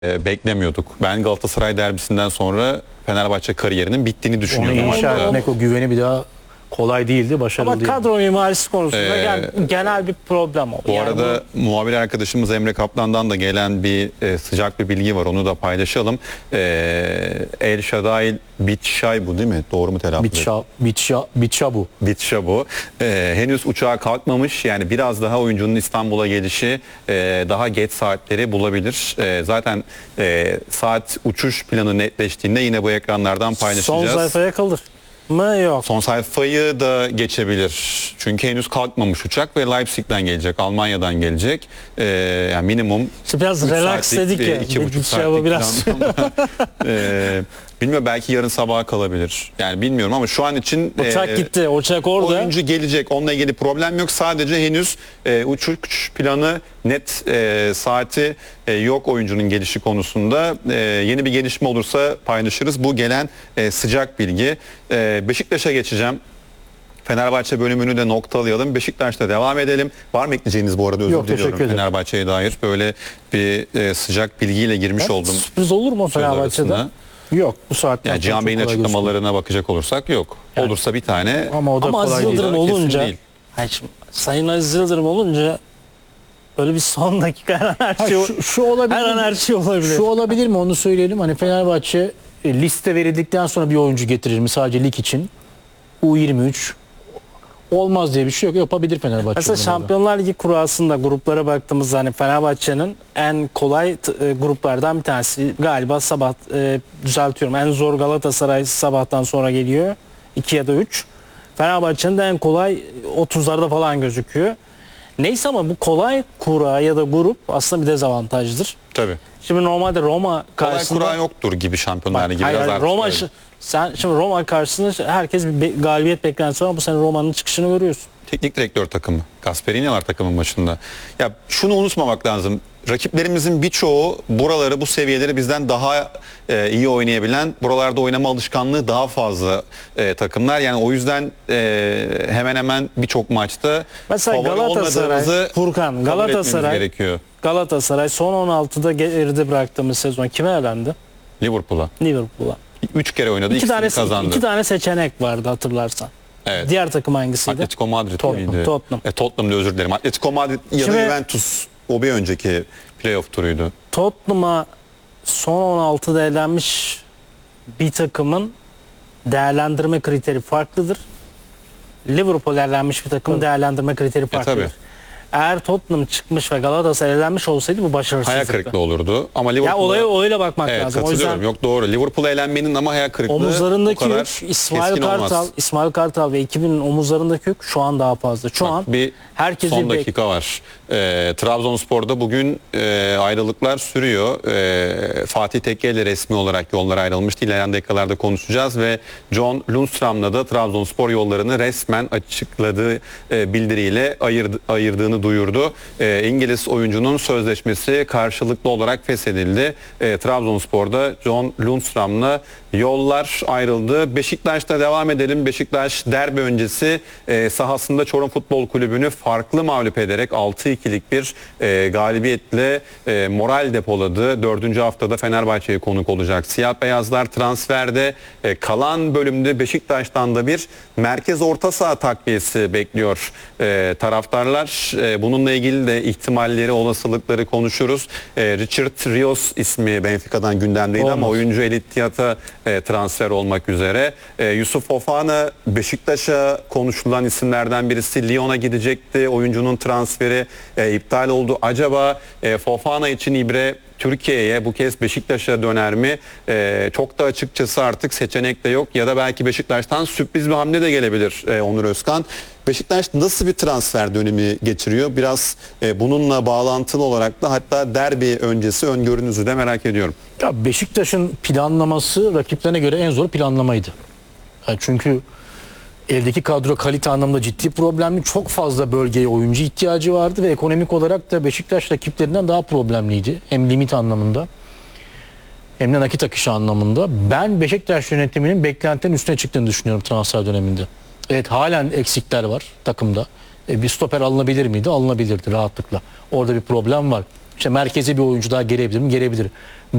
beklemiyorduk. Ben Galatasaray derbisinden sonra Fenerbahçe kariyerinin bittiğini düşünüyordum. Onu inşa hatta. etmek, o güveni bir daha kolay değildi, başarılı Ama değildi. kadro mimarisi konusunda genel bir problem oldu. Bu arada muhabir arkadaşımız Emre Kaplan'dan da gelen bir sıcak bir bilgi var. Onu da paylaşalım. El Shaddai Bitshabu değil mi? Doğru mu telaffuz ediyorum? Bitshabu. Bitshabu. Henüz uçağa kalkmamış. Yani biraz daha oyuncunun İstanbul'a gelişi daha geç saatleri bulabilir. Zaten saat uçuş planı netleştiğinde yine bu ekranlardan paylaşacağız. son sayfaya kalır mı yok? Son sayfayı da geçebilir. Çünkü henüz kalkmamış uçak ve Leipzig'ten gelecek, Almanya'dan gelecek. Yani minimum Biraz 3 relax saatlik, dedik ya. 2,5 saatlik biraz. plan ama, bilmiyorum, belki yarın sabaha kalabilir. Yani bilmiyorum ama şu an için Uçak gitti. Uçak orada. oyuncu gelecek. Onunla ilgili problem yok. Sadece henüz uçuş planı net, saati yok oyuncunun gelişi konusunda. Yeni bir gelişme olursa paylaşırız. Bu gelen sıcak bilgi. Beşiktaş'a geçeceğim. Fenerbahçe bölümünü de noktalayalım. Beşiktaş'ta devam edelim. Var mı ekleyeceğiniz bu arada? Özür Yok, diliyorum. teşekkür ederim. Fenerbahçe'ye dair böyle bir sıcak bilgiyle girmiş oldum. Sürpriz olur mu söz Fenerbahçe'de? arasında. Yok, bu saatten Yani sonra Cihan çok Bey'in kolay açıklamalarına bakacak olursak yok. Olursa bir tane. Ama o da Ama Aziz kolay değil. Yıldırım Kesin olunca, değil. Sayın Aziz Yıldırım olunca böyle bir son dakika her an her şey, Şu olabilir. her an her şey olabilir. Şu olabilir mi, onu söyleyelim. Hani Fenerbahçe liste verildikten sonra bir oyuncu getirir mi sadece lig için? U23 olmaz diye bir şey yok. Yapabilir Fenerbahçe. Mesela bunu da. Şampiyonlar Ligi kurasında gruplara baktığımızda hani Fenerbahçe'nin en kolay gruplardan bir tanesi galiba sabah, düzeltiyorum, en zor Galatasaray sabahtan sonra geliyor, 2 ya da 3. Fenerbahçe'nin de en kolay 30'larda falan gözüküyor. Neyse ama bu kolay kura ya da grup aslında bir dezavantajdır. Tabii. Şimdi normalde Roma Kolay karşısında kura yoktur gibi Şampiyonlar Ligi hayır, biraz hayır, artık Roma öyle. sen şimdi Roma karşısında herkes bir galibiyet beklentisi var ama bu sene Roma'nın çıkışını görüyorsun. Teknik direktör takımı. Gasperini var takımın başında. Ya şunu unutmamak lazım. Rakiplerimizin birçoğu buraları, bu seviyeleri bizden daha iyi oynayabilen, buralarda oynama alışkanlığı daha fazla takımlar. Yani o yüzden hemen hemen birçok maçta Mesela favori Galatasaray, olmadığımızı Furkan, kabul Galatasaray etmemiz gerekiyor. Galatasaray son 16'da geride bıraktığımız sezon kime elendi? Liverpool'a. Liverpool'a. 3 kere oynadı, ikisini kazandı. İki tane seçenek vardı hatırlarsan. Evet. Diğer takım hangisiydi? Atletico Madrid Tottenham, miydi? Tottenham. Tottenham'da, özür dilerim. Atletico Madrid ya da Şimdi- Juventus, o bir önceki playoff turuydu. Tottenham'a son 16'da elenmiş bir takımın değerlendirme kriteri farklıdır. Liverpool elenmiş bir takımın değerlendirme kriteri farklıdır. tabii. Eğer Tottenham çıkmış ve Galatasaray elenmiş olsaydı bu başarısızlıktı. Hayal kırıklığı olurdu. Ama Ya Liverpool'a... olaya öyle bakmak Evet, lazım. O katılıyorum. yüzden Yok, doğru. Liverpool'a elenmenin ama hayal kırıklığı omuzlarındaki o kadar yük, İsmail keskin Kartal, olmaz. İsmail Kartal ve ekibinin omuzlarındaki yük şu an daha fazla. Şu an Bir herkesin son dakika var. Trabzonspor'da bugün ayrılıklar sürüyor. Fatih Tekke ile resmi olarak yollar ayrılmıştı. İlerleyen dakikalarda konuşacağız ve John Lundstram'la da Trabzonspor yollarını resmen açıkladığı bildiriyle ayırdığını duyurdu. İngiliz oyuncunun sözleşmesi karşılıklı olarak feshedildi. Trabzonspor'da John Lundstram'la yollar ayrıldı. Beşiktaş'ta devam edelim. Beşiktaş derbi öncesi sahasında Çorum Futbol Kulübü'nü farklı mağlup ederek 6-2'lik bir galibiyetle moral depoladı. 4. haftada Fenerbahçe'ye konuk olacak. Siyah beyazlar transferde kalan bölümde Beşiktaş'tan da bir merkez orta saha takviyesi bekliyor taraftarlar. Bununla ilgili de ihtimalleri, olasılıkları konuşuruz. Richard Rios ismi Benfica'dan gündemdeydi ama oyuncu El Ittihad'a transfer olmak üzere. Yusuf Fofana Beşiktaş'a konuşulan isimlerden birisi. Lyon'a gidecekti. Oyuncunun transferi iptal oldu. Acaba Fofana için ibre Türkiye'ye, bu kez Beşiktaş'a döner mi? Çok da açıkçası artık seçenek de yok. Ya da belki Beşiktaş'tan sürpriz bir hamle de gelebilir Onur Özkan. Beşiktaş nasıl bir transfer dönemi geçiriyor? Biraz bununla bağlantılı olarak da hatta derbi öncesi öngörünüzü de merak ediyorum. Ya Beşiktaş'ın planlaması rakiplerine göre en zor planlamaydı. Yani çünkü eldeki kadro kalite anlamında ciddi problemli. Çok fazla bölgeye oyuncu ihtiyacı vardı ve ekonomik olarak da Beşiktaş rakiplerinden daha problemliydi. Hem limit anlamında hem de nakit akışı anlamında. Ben Beşiktaş yönetiminin beklentinin üstüne çıktığını düşünüyorum transfer döneminde. Evet, halen eksikler var takımda. Bir stoper alınabilir miydi? Alınabilirdi rahatlıkla. Orada bir problem var. İşte merkeze bir oyuncu daha gelebilir mi? Gelebilir.